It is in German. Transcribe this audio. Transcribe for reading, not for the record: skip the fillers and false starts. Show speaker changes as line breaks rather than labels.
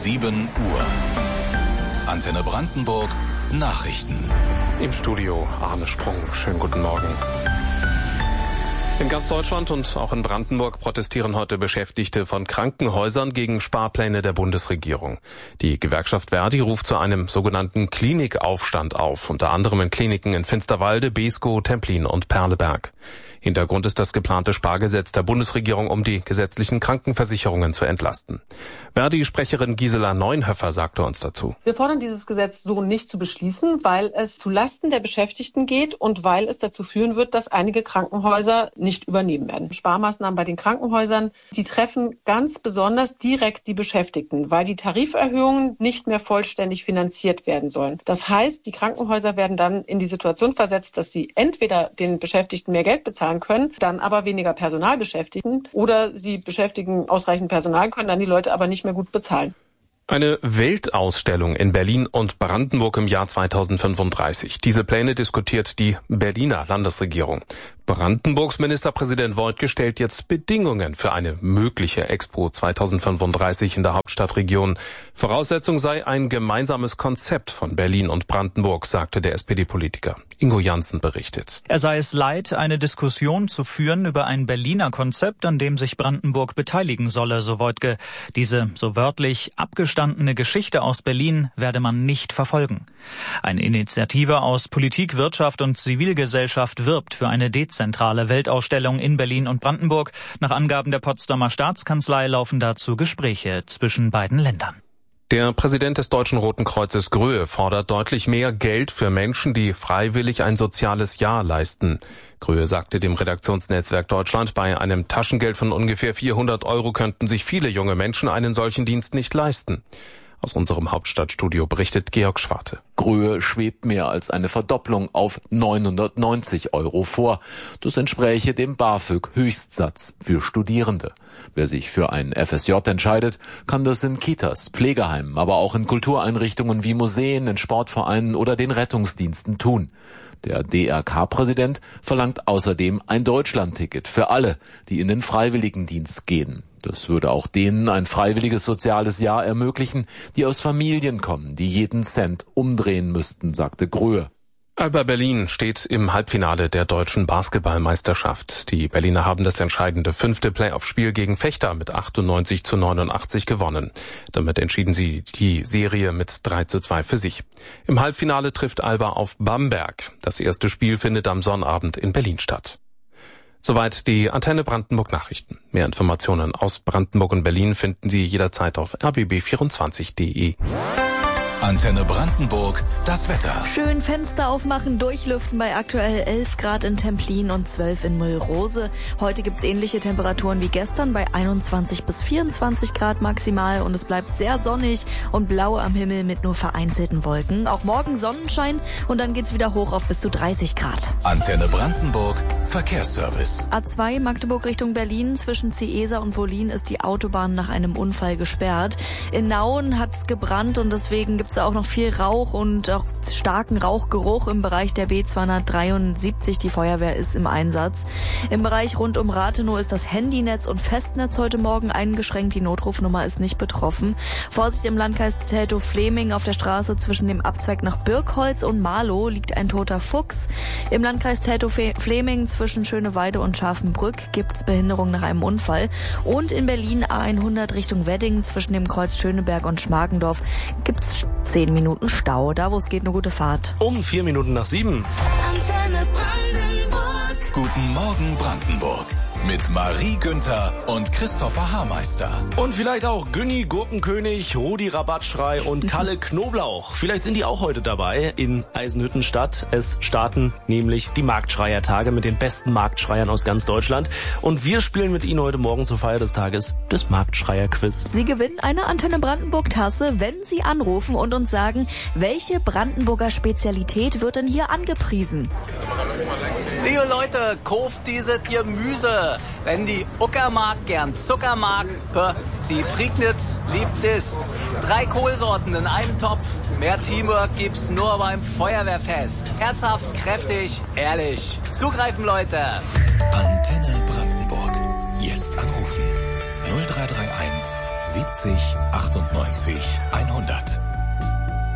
7 Uhr. Antenne Brandenburg Nachrichten.
Im Studio Arne Sprung. Schönen guten Morgen. In ganz Deutschland und auch in Brandenburg protestieren heute Beschäftigte von Krankenhäusern gegen Sparpläne der Bundesregierung. Die Gewerkschaft Verdi ruft zu einem sogenannten Klinikaufstand auf, unter anderem in Kliniken in Finsterwalde, Beeskow, Templin und Perleberg. Hintergrund ist das geplante Spargesetz der Bundesregierung, um die gesetzlichen Krankenversicherungen zu entlasten. Verdi-Sprecherin Gisela Neunhöfer sagte uns dazu:
Wir fordern dieses Gesetz so nicht zu beschließen, weil es zu Lasten der Beschäftigten geht und weil es dazu führen wird, dass einige Krankenhäuser nicht übernehmen werden. Sparmaßnahmen bei den Krankenhäusern, die treffen ganz besonders direkt die Beschäftigten, weil die Tariferhöhungen nicht mehr vollständig finanziert werden sollen. Das heißt, die Krankenhäuser werden dann in die Situation versetzt, dass sie entweder den Beschäftigten mehr Geld bezahlen können, dann aber weniger Personal beschäftigen, oder sie beschäftigen ausreichend Personal, können dann die Leute aber nicht mehr gut bezahlen.
Eine Weltausstellung in Berlin und Brandenburg im Jahr 2035. Diese Pläne diskutiert die Berliner Landesregierung. Brandenburgs Ministerpräsident Woidke stellt jetzt Bedingungen für eine mögliche Expo 2035 in der Hauptstadtregion. Voraussetzung sei ein gemeinsames Konzept von Berlin und Brandenburg, sagte der SPD-Politiker. Ingo Janssen berichtet.
Er sei es leid, eine Diskussion zu führen über ein Berliner Konzept, an dem sich Brandenburg beteiligen solle, so Woidke. Diese, so wörtlich, abgestandene Geschichte aus Berlin werde man nicht verfolgen. Eine Initiative aus Politik, Wirtschaft und Zivilgesellschaft wirbt für eine dezentrale Weltausstellung in Berlin und Brandenburg. Nach Angaben der Potsdamer Staatskanzlei laufen dazu Gespräche zwischen beiden Ländern.
Der Präsident des Deutschen Roten Kreuzes Gröhe fordert deutlich mehr Geld für Menschen, die freiwillig ein soziales Jahr leisten. Gröhe sagte dem Redaktionsnetzwerk Deutschland, bei einem Taschengeld von ungefähr 400 € könnten sich viele junge Menschen einen solchen Dienst nicht leisten. Aus unserem Hauptstadtstudio berichtet Georg Schwarte.
Gröhe schwebt mehr als eine Verdopplung auf 990 € vor. Das entspräche dem BAföG-Höchstsatz für Studierende. Wer sich für ein FSJ entscheidet, kann das in Kitas, Pflegeheimen, aber auch in Kultureinrichtungen wie Museen, in Sportvereinen oder den Rettungsdiensten tun. Der DRK-Präsident verlangt außerdem ein Deutschlandticket für alle, die in den Freiwilligendienst gehen. Das würde auch denen ein freiwilliges soziales Jahr ermöglichen, die aus Familien kommen, die jeden Cent umdrehen müssten, sagte Gröhe.
Alba Berlin steht im Halbfinale der deutschen Basketballmeisterschaft. Die Berliner haben das entscheidende 5. Playoff-Spiel gegen Vechta mit 98-89 gewonnen. Damit entschieden sie die Serie mit 3:2 für sich. Im Halbfinale trifft Alba auf Bamberg. Das erste Spiel findet am Sonnabend in Berlin statt. Soweit die Antenne Brandenburg Nachrichten. Mehr Informationen aus Brandenburg und Berlin finden Sie jederzeit auf rbb24.de.
Antenne Brandenburg, das Wetter.
Schön Fenster aufmachen, durchlüften bei aktuell 11 Grad in Templin und 12 in Müllrose. Heute gibt's ähnliche Temperaturen wie gestern bei 21 bis 24 Grad maximal und es bleibt sehr sonnig und blau am Himmel mit nur vereinzelten Wolken. Auch morgen Sonnenschein und dann geht's wieder hoch auf bis zu 30 Grad.
Antenne Brandenburg, Verkehrsservice.
A2 Magdeburg Richtung Berlin, zwischen Ziesa und Wollin ist die Autobahn nach einem Unfall gesperrt. In Nauen hat's gebrannt und deswegen gibt's auch noch viel Rauch und auch starken Rauchgeruch im Bereich der B273. Die Feuerwehr ist im Einsatz. Im Bereich rund um Rathenow ist das Handynetz und Festnetz heute Morgen eingeschränkt. Die Notrufnummer ist nicht betroffen. Vorsicht im Landkreis Teltow-Fleming. Auf der Straße zwischen dem Abzweig nach Birkholz und Marlow liegt ein toter Fuchs. Im Landkreis Teltow-Fleming zwischen Schöneweide und Scharfenbrück gibt's Behinderung nach einem Unfall. Und in Berlin A100 Richtung Wedding zwischen dem Kreuz Schöneberg und Schmargendorf gibt's 10 Minuten Stau. Da, wo es geht, eine gute Fahrt.
Um 4 Minuten nach 7.
Antenne Brandenburg. Guten Morgen Brandenburg. Mit Marie Günther und Christopher Haarmeister.
Und vielleicht auch Günni Gurkenkönig, Rudi Rabattschrei und Kalle Knoblauch. Vielleicht sind die auch heute dabei in Eisenhüttenstadt. Es starten nämlich die Marktschreiertage mit den besten Marktschreiern aus ganz Deutschland. Und wir spielen mit Ihnen heute Morgen zur Feier des Tages das Marktschreier-Quiz.
Sie gewinnen eine Antenne Brandenburg-Tasse, wenn Sie anrufen und uns sagen, welche Brandenburger Spezialität wird denn hier angepriesen?
Liebe Leute, kauft diese Gemüse. Wenn die Uckermark gern Zucker mag, die Prignitz liebt es. 3 Kohlsorten in einem Topf. Mehr Teamwork gibt's nur beim Feuerwehrfest. Herzhaft, kräftig, ehrlich. Zugreifen, Leute.
Antenne Brandenburg. Jetzt anrufen. 0331 70 98 100.